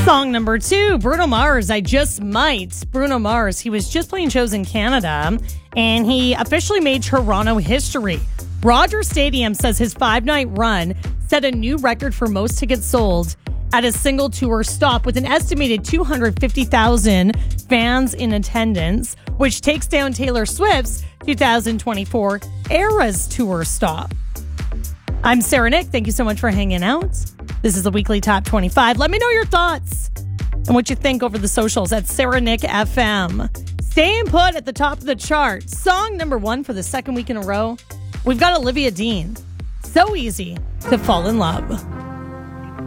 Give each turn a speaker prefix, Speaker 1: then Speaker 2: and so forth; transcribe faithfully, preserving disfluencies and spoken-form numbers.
Speaker 1: Song number two, Bruno Mars, I Just Might. Bruno Mars, he was just playing shows in Canada, and he officially made Toronto history. Rogers Stadium says his five-night run set a new record for most tickets sold at a single tour stop, with an estimated two hundred fifty thousand fans in attendance, which takes down Taylor Swift's two thousand twenty-four Eras Tour stop. I'm Sarah Nick. Thank you so much for hanging out. This is the weekly Top twenty-five. Let me know your thoughts and what you think over the socials at Sarah Nick F M. Staying put at the top of the chart. Song number one for the second week in a row. We've got Olivia Dean. So easy to fall in love.